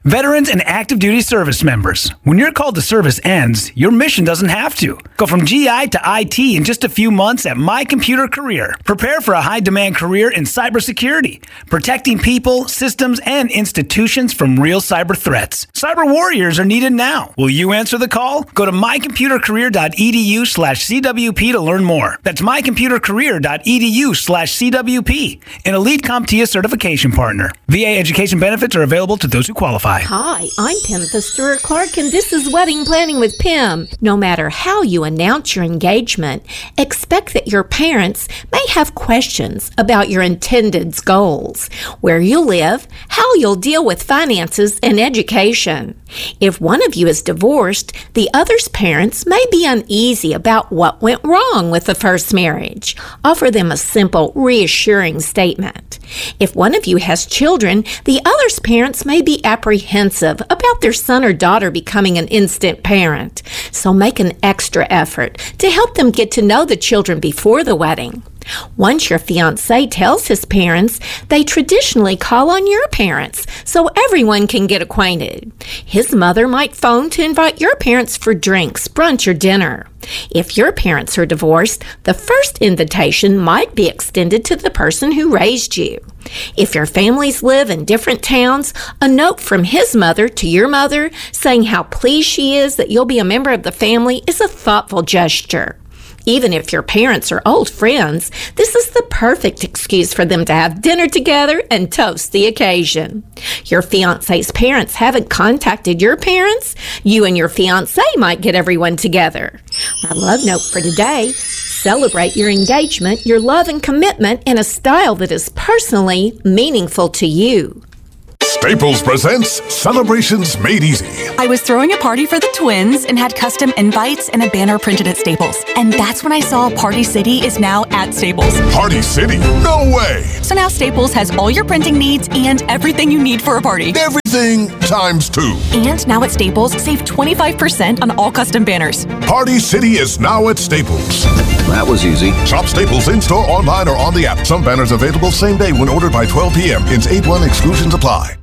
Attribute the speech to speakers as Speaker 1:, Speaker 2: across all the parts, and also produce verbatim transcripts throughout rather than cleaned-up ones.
Speaker 1: Veterans and active duty service members, when your call to service ends, your mission doesn't have to. Go from G I to I T in just a few months at My Computer Career. Prepare for a high-demand career in cybersecurity, protecting people, systems, and institutions from real cyber threats. Cyber warriors are needed now. Will you answer the call? Go to mycomputercareer.edu slash CWP to learn more. That's mycomputercareer.edu slash CWP, an elite CompTIA certification partner. V A education benefits are available to those who qualify.
Speaker 2: Hi, I'm Pimtha Stewart-Clark, and this is Wedding Planning with Pim. No matter how you announce your engagement, expect that your parents may have questions about your intended's goals, where you live, how you'll deal with finances and education. If one of you is divorced, the other's parents may be uneasy about what went wrong with the first marriage. Offer them a simple, reassuring statement. If one of you has children, the other's parents may be apprehensive about their son or daughter becoming an instant parent. So make an extra effort to help them get to know the children before the wedding. Once your fiancé tells his parents, they traditionally call on your parents so everyone can get acquainted. His mother might phone to invite your parents for drinks, brunch, or dinner. If your parents are divorced, the first invitation might be extended to the person who raised you. If your families live in different towns, a note from his mother to your mother saying how pleased she is that you'll be a member of the family is a thoughtful gesture. Even if your parents are old friends, this is the perfect excuse for them to have dinner together and toast the occasion. Your fiancé's parents haven't contacted your parents. You and your fiancé might get everyone together. My love note for today: celebrate your engagement, your love and commitment in a style that is personally meaningful to you.
Speaker 3: Staples presents Celebrations Made Easy.
Speaker 4: I was throwing a party for the twins and had custom invites and a banner printed at Staples. And that's when I saw Party City is now at Staples.
Speaker 3: Party City? No way!
Speaker 4: So now Staples has all your printing needs and everything you need for a party.
Speaker 3: Everything times two.
Speaker 4: And now at Staples, save twenty-five percent on all custom banners.
Speaker 3: Party City is now at Staples.
Speaker 5: That was easy.
Speaker 3: Shop Staples in-store, online, or on the app. Some banners available same day when ordered by twelve p.m. Ins eight one exclusions apply.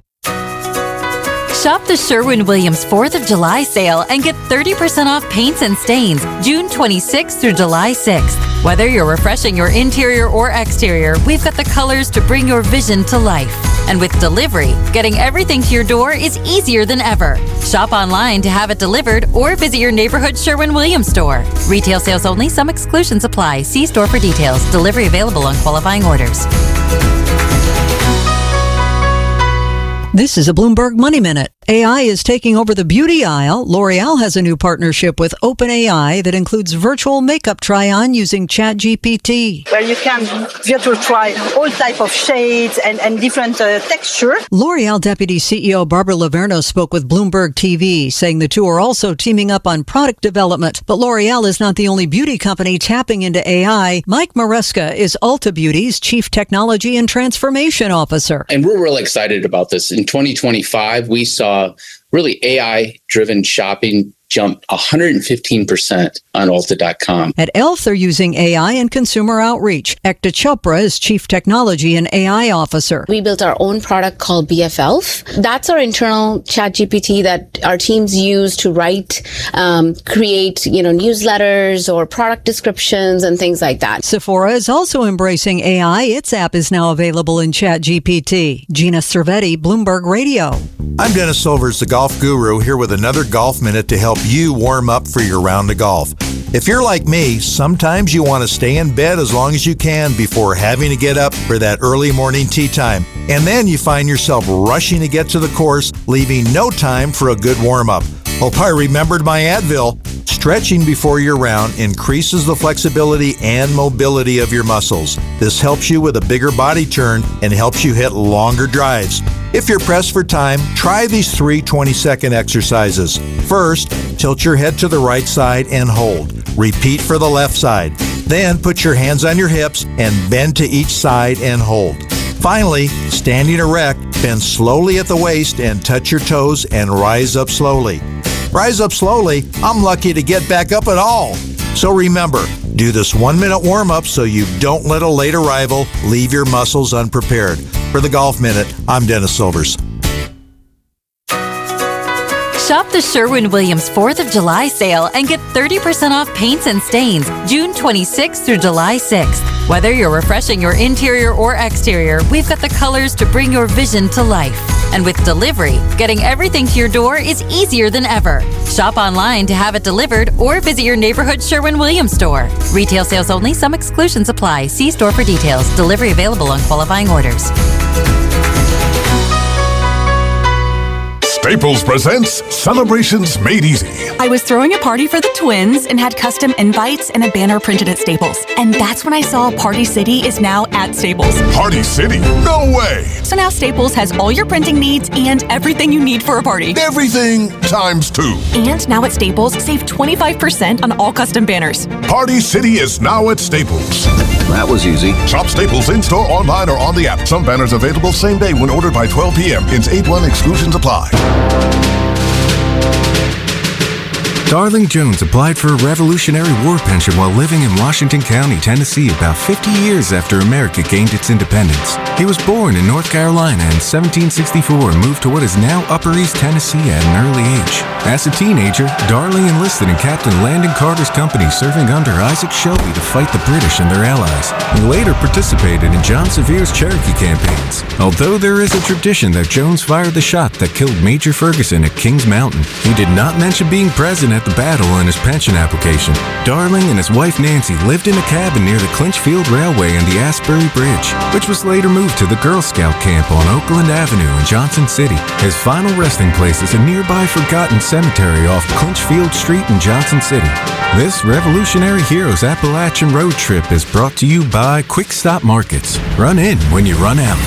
Speaker 6: Shop the Sherwin-Williams fourth of July sale and get thirty percent off paints and stains June twenty-sixth through July sixth. Whether you're refreshing your interior or exterior, we've got the colors to bring your vision to life. And with delivery, getting everything to your door is easier than ever. Shop online to have it delivered or visit your neighborhood Sherwin-Williams store. Retail sales only. Some exclusions apply. See store for details. Delivery available on qualifying orders.
Speaker 7: This is a Bloomberg Money Minute. A I is taking over the beauty aisle. L'Oreal has a new partnership with OpenAI that includes virtual makeup try-on using ChatGPT.
Speaker 8: Where you can virtual try all type of shades and, and different uh, texture.
Speaker 7: L'Oreal Deputy C E O Barbara Laverno spoke with Bloomberg T V, saying the two are also teaming up on product development. But L'Oreal is not the only beauty company tapping into A I. Mike Maresca is Ulta Beauty's Chief Technology and Transformation Officer.
Speaker 9: And we're really excited about this. In twenty twenty-five, we saw really A I-driven shopping jump one hundred fifteen percent on Ulta dot com.
Speaker 7: At E L F, they're using A I and consumer outreach. Ekta Chopra is Chief Technology and A I Officer.
Speaker 10: We built our own product called B F E L F. That's our internal ChatGPT that our teams use to write, um, create, you know, newsletters or product descriptions and things like that.
Speaker 7: Sephora is also embracing A I. Its app is now available in ChatGPT. Gina Cervetti, Bloomberg Radio.
Speaker 11: I'm Dennis Silvers, the golf guru, here with another Golf Minute to help you warm up for your round of golf. If you're like me, sometimes you want to stay in bed as long as you can before having to get up for that early morning tee time. And then you find yourself rushing to get to the course, leaving no time for a good warm-up. Hope I remembered my Advil. Stretching before your round increases the flexibility and mobility of your muscles. This helps you with a bigger body turn and helps you hit longer drives. If you're pressed for time, try these three twenty-second exercises. First, tilt your head to the right side and hold. Repeat for the left side. Then put your hands on your hips and bend to each side and hold. Finally, standing erect, bend slowly at the waist and touch your toes and rise up slowly. Rise up slowly, I'm lucky to get back up at all. So remember, do this one-minute warm-up so you don't let a late arrival leave your muscles unprepared. For the Golf Minute, I'm Dennis Silvers.
Speaker 6: Shop the Sherwin-Williams fourth of July sale and get thirty percent off paints and stains June twenty-sixth through July sixth. Whether you're refreshing your interior or exterior, we've got the colors to bring your vision to life. And with delivery, getting everything to your door is easier than ever. Shop online to have it delivered or visit your neighborhood Sherwin-Williams store. Retail sales only. Some exclusions apply. See store for details. Delivery available on qualifying orders.
Speaker 3: Staples presents Celebrations Made Easy.
Speaker 4: I was throwing a party for the twins and had custom invites and a banner printed at Staples. And that's when I saw Party City is now at Staples.
Speaker 3: Party City? No way!
Speaker 4: So now Staples has all your printing needs and everything you need for a party.
Speaker 3: Everything times two.
Speaker 4: And now at Staples, save twenty-five percent on all custom banners.
Speaker 3: Party City is now at Staples.
Speaker 5: That was easy.
Speaker 3: Shop Staples in-store, online, or on the app. Some banners available same day when ordered by twelve p.m. Ins eight one exclusions apply.
Speaker 12: Darling Jones applied for a Revolutionary War pension while living in Washington County, Tennessee, about fifty years after America gained its independence. He was born in North Carolina in seventeen sixty-four and moved to what is now Upper East Tennessee at an early age. As a teenager, Darling enlisted in Captain Landon Carter's company serving under Isaac Shelby to fight the British and their allies. He later participated in John Severe's Cherokee campaigns. Although there is a tradition that Jones fired the shot that killed Major Ferguson at Kings Mountain, he did not mention being present at the battle in his pension application. Darling and his wife Nancy lived in a cabin near the Clinchfield Railway and the Asbury Bridge, which was later moved to the Girl Scout camp on Oakland Avenue in Johnson City. His final resting place is a nearby forgotten cemetery off Clinchfield Street in Johnson City. This Revolutionary Heroes Appalachian Road Trip is brought to you by Quick Stop Markets. Run in when you run out.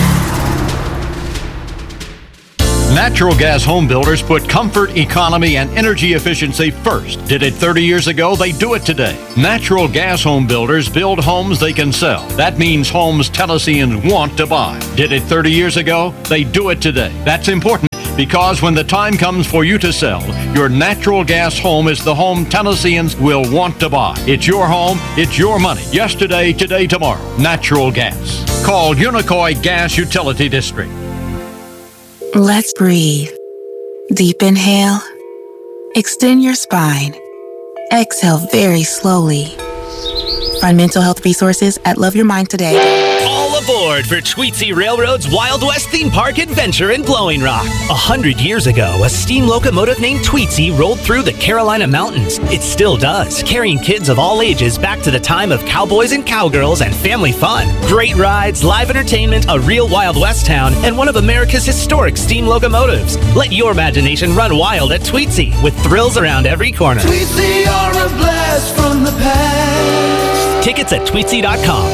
Speaker 13: Natural gas home builders put comfort, economy, and energy efficiency first. Did it thirty years ago, they do it today. Natural gas home builders build homes they can sell. That means homes Tennesseans want to buy. Did it thirty years ago, they do it today. That's important because when the time comes for you to sell, your natural gas home is the home Tennesseans will want to buy. It's your home, it's your money. Yesterday, today, tomorrow. Natural gas. Call Unicoi Gas Utility District.
Speaker 14: Let's breathe. Deep inhale. Extend your spine. Exhale very slowly. Find mental health resources at Love Your Mind today.
Speaker 15: All aboard for Tweetsie Railroad's Wild West theme park adventure in Blowing Rock. A hundred years ago, a steam locomotive named Tweetsie rolled through the Carolina mountains. It still does, carrying kids of all ages back to the time of cowboys and cowgirls and family fun. Great rides, live entertainment, a real Wild West town, and one of America's historic steam locomotives. Let your imagination run wild at Tweetsie with thrills around every corner.
Speaker 16: Tweetsie are a blast from the past.
Speaker 15: Tickets at tweetsie dot com.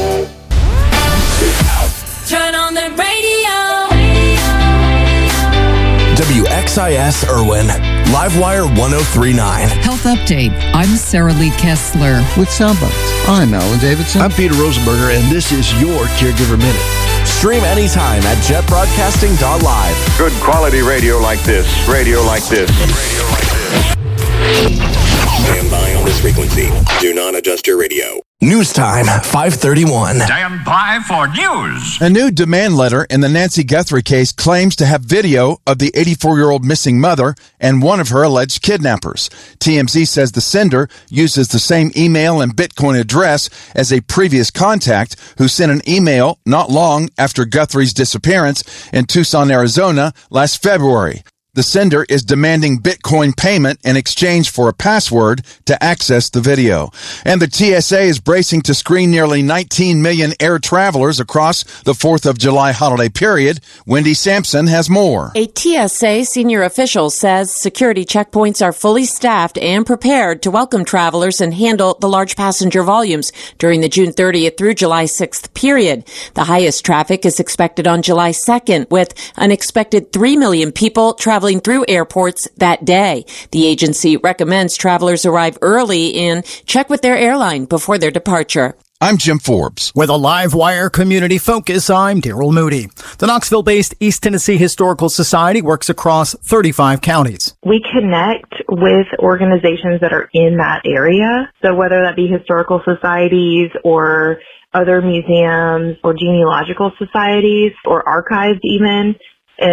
Speaker 16: Turn on the radio.
Speaker 17: W X I S Irwin, Livewire one oh three point nine.
Speaker 18: Health Update. I'm Sarah Lee Kessler.
Speaker 19: With Soundbites. I'm Alan Davidson.
Speaker 20: I'm Peter Rosenberger, and this is your Caregiver Minute.
Speaker 17: Stream anytime at jet broadcasting dot live.
Speaker 21: Good quality radio like this. Radio like this. Radio like this.
Speaker 22: Stand by on this frequency. Do not adjust your radio.
Speaker 17: News time, five thirty-one.
Speaker 23: Stand by for news.
Speaker 24: A new demand letter in the Nancy Guthrie case claims to have video of the eighty-four-year-old missing mother and one of her alleged kidnappers. T M Z says the sender uses the same email and Bitcoin address as a previous contact who sent an email not long after Guthrie's disappearance in Tucson, Arizona last February. The sender is demanding Bitcoin payment in exchange for a password to access the video. And the T S A is bracing to screen nearly nineteen million air travelers across the fourth of July holiday period. Wendy Sampson has more.
Speaker 25: A T S A senior official says security checkpoints are fully staffed and prepared to welcome travelers and handle the large passenger volumes during the June thirtieth through July sixth period. The highest traffic is expected on July second, with an expected three million people traveling through airports that day. The agency recommends travelers arrive early and check with their airline before their departure.
Speaker 24: I'm Jim Forbes.
Speaker 26: With a Livewire Community Focus, I'm Daryl Moody. The Knoxville-based East Tennessee Historical Society works across thirty-five counties.
Speaker 27: We connect with organizations that are in that area. So whether that be historical societies or other museums or genealogical societies or archives even, and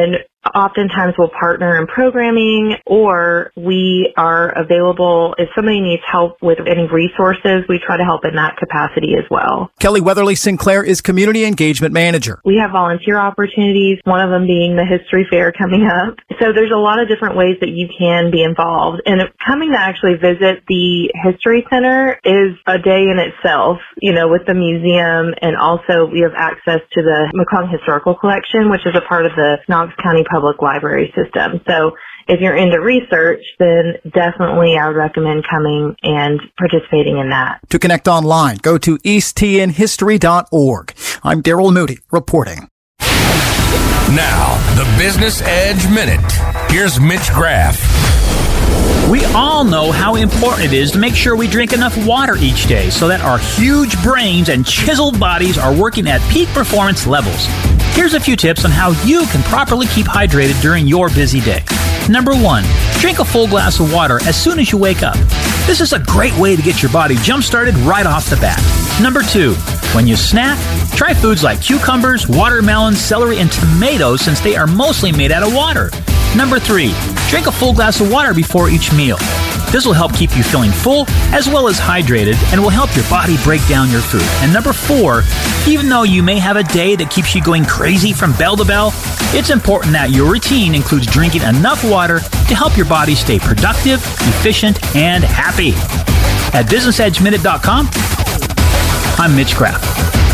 Speaker 27: oftentimes we'll partner in programming, or we are available if somebody needs help with any resources. We try to help in that capacity as well.
Speaker 26: Kelly Weatherly Sinclair is Community Engagement Manager.
Speaker 27: We have volunteer opportunities, one of them being the History Fair coming up. So there's a lot of different ways that you can be involved. And coming to actually visit the History Center is a day in itself, you know, with the museum, and also we have access to the McClung Historical Collection, which is a part of the Knox County Public Library system. So if you're into research, then definitely I would recommend coming and participating in that.
Speaker 26: To connect online, go to east t n history dot org. I'm Daryl Moody reporting.
Speaker 1: Now, the Business Edge Minute. Here's Mitch Graff.
Speaker 2: We all know how important it is to make sure we drink enough water each day so that our huge brains and chiseled bodies are working at peak performance levels. Here's a few tips on how you can properly keep hydrated during your busy day. Number one, drink a full glass of water as soon as you wake up. This is a great way to get your body jump-started right off the bat. Number two, when you snack, try foods like cucumbers, watermelons, celery, and tomatoes since they are mostly made out of water. Number three, drink a full glass of water before each meal. This will help keep you feeling full as well as hydrated and will help your body break down your food. And number four, even though you may have a day that keeps you going crazy from bell to bell, it's important that your routine includes drinking enough water to help your body stay productive, efficient, and happy. At business edge minute dot com, I'm Mitch Graff.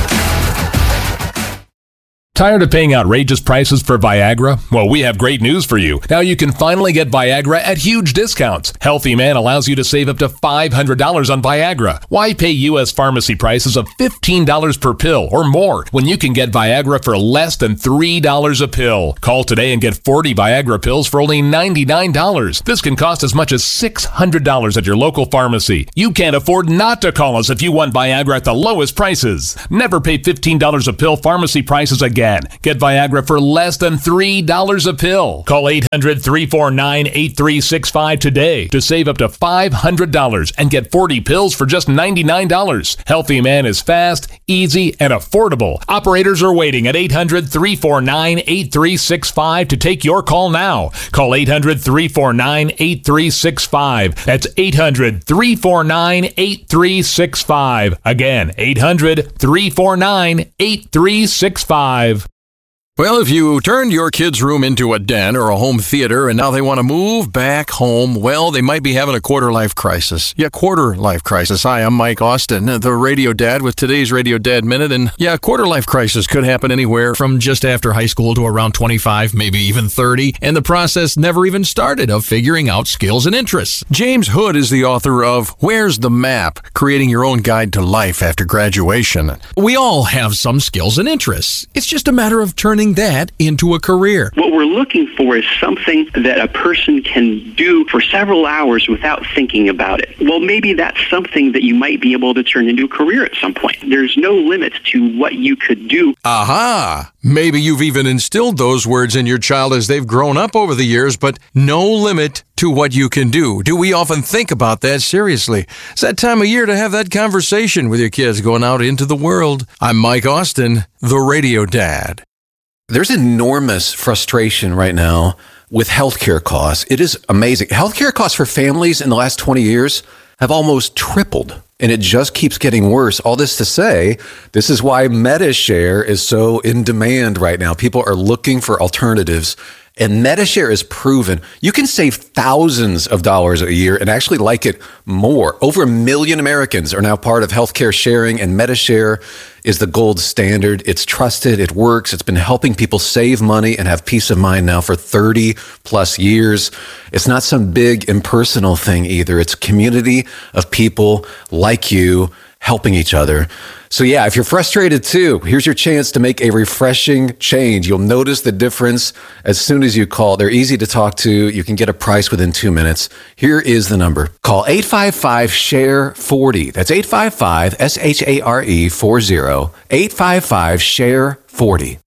Speaker 5: Tired of paying outrageous prices for Viagra? Well, we have great news for you. Now you can finally get Viagra at huge discounts. Healthy Man allows you to save up to five hundred dollars on Viagra. Why pay U S pharmacy prices of fifteen dollars per pill or more when you can get Viagra for less than three dollars a pill? Call today and get forty Viagra pills for only ninety-nine dollars. This can cost as much as six hundred dollars at your local pharmacy. You can't afford not to call us if you want Viagra at the lowest prices. Never pay fifteen dollars a pill pharmacy prices again. Get Viagra for less than three dollars a pill. Call eight hundred, three four nine, eight three six five today to save up to five hundred dollars and get forty pills for just ninety-nine dollars. Healthy Man is fast, easy, and affordable. Operators are waiting at eight hundred, three four nine, eight three six five to take your call now. Call eight hundred, three four nine, eight three six five. That's eight hundred, three four nine, eight three six five. Again, eight hundred, three four nine, eight three six five.
Speaker 7: Well, if you turned your kid's room into a den or a home theater and now they want to move back home, well, they might be having a quarter-life crisis. Yeah, quarter-life crisis. Hi, I'm Mike Austin, the Radio Dad with today's Radio Dad Minute. And yeah, quarter-life crisis could happen anywhere from just after high school to around twenty-five, maybe even thirty. And the process never even started of figuring out skills and interests. James Hood is the author of Where's the Map? Creating Your Own Guide to Life After Graduation. We all have some skills and interests. It's just a matter of turning that into a career.
Speaker 8: What we're looking for is something that a person can do for several hours without thinking about it. Well, maybe that's something that you might be able to turn into a career at some point. There's no limit to what you could do.
Speaker 7: Aha! Maybe you've even instilled those words in your child as they've grown up over the years, but no limit to what you can do. Do we often think about that seriously? It's that time of year to have that conversation with your kids going out into the world. I'm Mike Austin, the Radio Dad.
Speaker 9: There's enormous frustration right now with healthcare costs. It is amazing. Healthcare costs for families in the last twenty years have almost tripled, and it just keeps getting worse. All this to say, this is why Medi-Share is so in demand right now. People are looking for alternatives. And Medi-Share is proven you can save thousands of dollars a year and actually like it more. Over a million Americans are now part of healthcare sharing, and Medi-Share is the gold standard. It's trusted. It works. It's been helping people save money and have peace of mind now for thirty plus years. It's not some big impersonal thing either. It's a community of people like you helping each other. So yeah, if you're frustrated too, here's your chance to make a refreshing change. You'll notice the difference as soon as you call. They're easy to talk to. You can get a price within two minutes. Here is the number. Call eight five five, S H A R E, forty. That's eight five five, S H A R E, forty. eight five five, S H A R E, forty.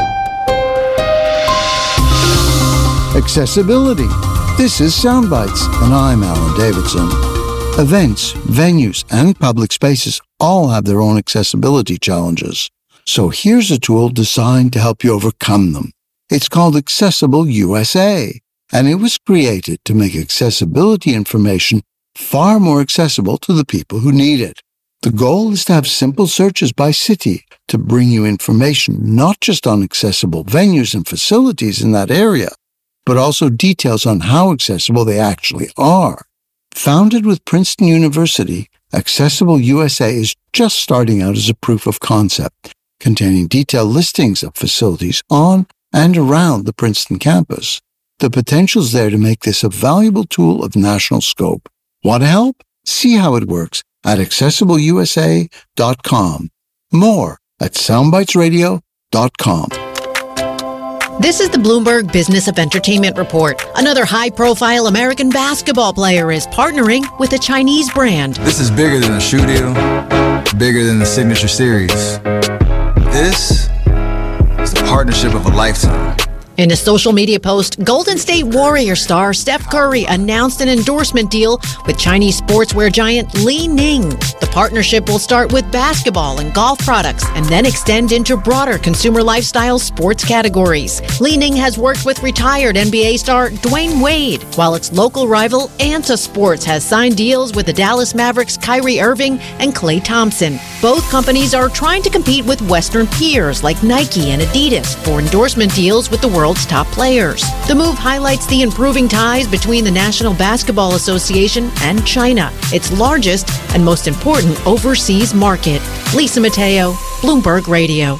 Speaker 19: Accessibility. This is Soundbites, and I'm Alan Davidson. Events, venues, and public spaces all have their own accessibility challenges. So here's a tool designed to help you overcome them. It's called Accessible U S A, and it was created to make accessibility information far more accessible to the people who need it. The goal is to have simple searches by city to bring you information not just on accessible venues and facilities in that area, but also details on how accessible they actually are. Founded with Princeton University, Accessible U S A is just starting out as a proof of concept, containing detailed listings of facilities on and around the Princeton campus. The potential is there to make this a valuable tool of national scope. Want to help? See how it works at accessible u s a dot com. More at soundbites radio dot com.
Speaker 3: This is the Bloomberg Business of Entertainment Report. Another high-profile American basketball player is partnering with a Chinese brand.
Speaker 4: This is bigger than a shoe deal, bigger than the Signature Series. This is the partnership of a lifetime.
Speaker 3: In a social media post, Golden State Warrior star Steph Curry announced an endorsement deal with Chinese sportswear giant Li Ning. The partnership will start with basketball and golf products and then extend into broader consumer lifestyle sports categories. Li Ning has worked with retired N B A star Dwayne Wade, while its local rival Anta Sports has signed deals with the Dallas Mavericks' Kyrie Irving and Klay Thompson. Both companies are trying to compete with Western peers like Nike and Adidas for endorsement deals with the world world's top players. The move highlights the improving ties between the National Basketball Association and China, its largest and most important overseas market. Lisa Mateo, Bloomberg Radio.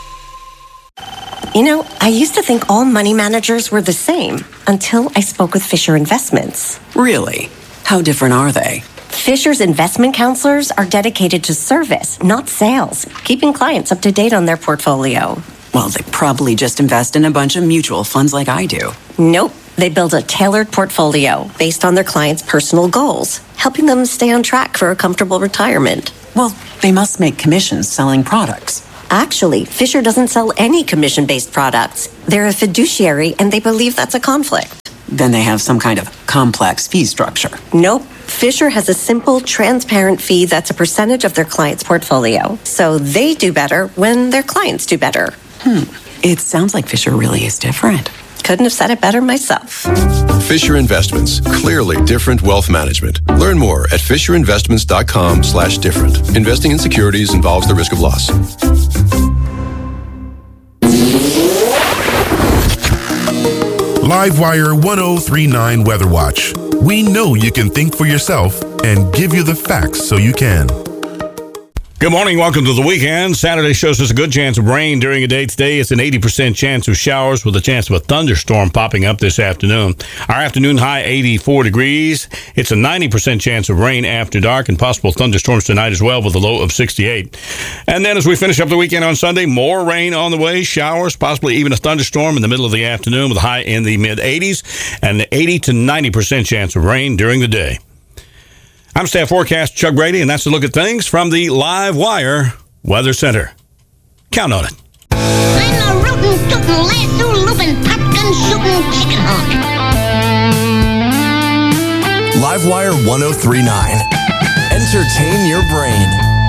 Speaker 6: You know, I used to think all money managers were the same until I spoke with Fisher Investments.
Speaker 10: Really? How different are they?
Speaker 6: Fisher's investment counselors are dedicated to service, not sales, keeping clients up to date on their portfolio.
Speaker 10: Well, they probably just invest in a bunch of mutual funds like I do.
Speaker 6: Nope. They build a tailored portfolio based on their clients' personal goals, helping them stay on track for a comfortable retirement.
Speaker 10: Well, they must make commissions selling products.
Speaker 6: Actually, Fisher doesn't sell any commission-based products. They're a fiduciary, and they believe that's a conflict.
Speaker 10: Then they have some kind of complex fee structure.
Speaker 6: Nope. Fisher has a simple, transparent fee that's a percentage of their client's portfolio. So they do better when their clients do better.
Speaker 10: Hmm. It sounds like Fisher really is different.
Speaker 6: Couldn't have said it better myself.
Speaker 11: Fisher Investments. Clearly different wealth management. Learn more at fisher investments dot com slash different. Investing in securities involves the risk of loss.
Speaker 12: Livewire one oh three point nine Weather Watch. We know you can think for yourself and give you the facts so you can.
Speaker 13: Good morning. Welcome to the weekend. Saturday shows us a good chance of rain during a day. Today, it's an eighty percent chance of showers with a chance of a thunderstorm popping up this afternoon. Our afternoon high, eighty-four degrees. It's a ninety percent chance of rain after dark and possible thunderstorms tonight as well with a low of sixty-eight. And then as we finish up the weekend on Sunday, more rain on the way, showers, possibly even a thunderstorm in the middle of the afternoon with a high in the mid-eighties and an eighty to ninety percent chance of rain during the day. I'm Staff Forecast Chuck Brady, and that's a look at things from the Live Wire Weather Center. Count on it.
Speaker 28: I'm a rootin', tootin', lasso loopin', popgun shootin', chicken hawk.
Speaker 17: Livewire one oh three point nine. Entertain your brain.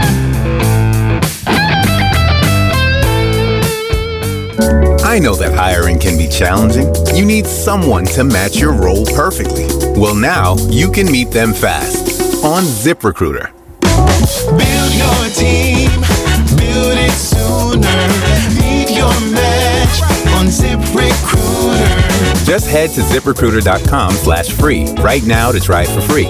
Speaker 29: I know that hiring can be challenging. You need someone to match your role perfectly. Well, now you can meet them fast on ZipRecruiter.
Speaker 16: Build your team, build it sooner. Meet your match on ZipRecruiter.
Speaker 29: Just head to ZipRecruiter dot com slash free right now to try it for free.